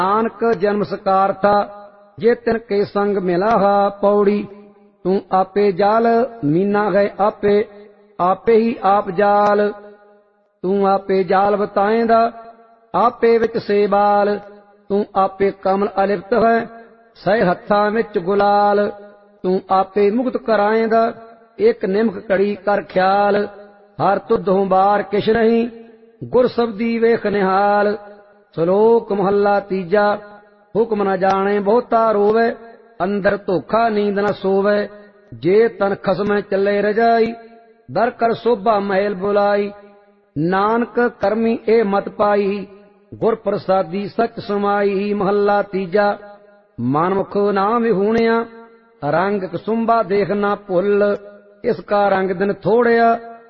नानक जन्म सकार था जे तिन के संग मिला हा। पौड़ी तू आपे जाल मीना गए आपे, आपे ही आप जाल। तू आपे जाल बताएंदा आपे विच सेबाल। तू आपे कमल अलिप्त है सह हत्थां विच गुलाल। तू आपे मुक्त कराएंदा एक निमक कड़ी कर ख्याल। हर तुधों बार किश नहीं गुर सबदी वेख निहाल। श्लोक महला तीजा। हुक्म न जाने बहुता रोवे, अंदर धोखा नींद न सोवे। जे तन खसम चले रजाई, दर कर शोभा महल बुलाई। नानक करमी ए मत पाई, गुर प्रसादी सच समाई। महला तीजा। मनमुख नाम विहूणिया, रंग कसुंबा देखना भुल। इसका रंग दिन थोड़िया